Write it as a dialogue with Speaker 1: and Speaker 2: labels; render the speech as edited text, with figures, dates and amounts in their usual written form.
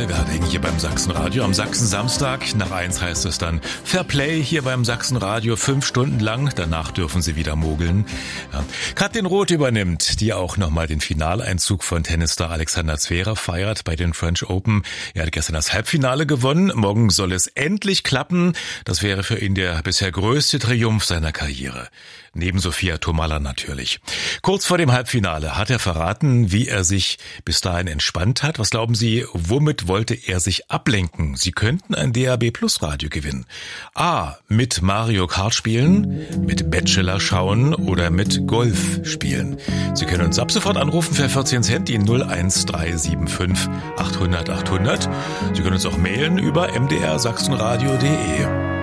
Speaker 1: Werding hier beim Sachsenradio. Am Sachsen-Samstag nach 1 heißt es dann Fair Play hier beim Sachsenradio 5 Stunden lang. Danach dürfen Sie wieder mogeln. Ja. Katrin Roth übernimmt, die auch nochmal den Finaleinzug von Tennisstar Alexander Zverev feiert bei den French Open. Er hat gestern das Halbfinale gewonnen. Morgen soll es endlich klappen. Das wäre für ihn der bisher größte Triumph seiner Karriere. Neben Sophia Tomalla natürlich. Kurz vor dem Halbfinale hat er verraten, wie er sich bis dahin entspannt hat. Was glauben Sie, womit wollte er sich ablenken? Sie könnten ein DAB Plus Radio gewinnen. A. Mit Mario Kart spielen, mit Bachelor schauen oder mit Golf spielen. Sie können uns ab sofort anrufen für 14 Cent, die 01375 800 800. Sie können uns auch mailen über mdrsachsenradio.de.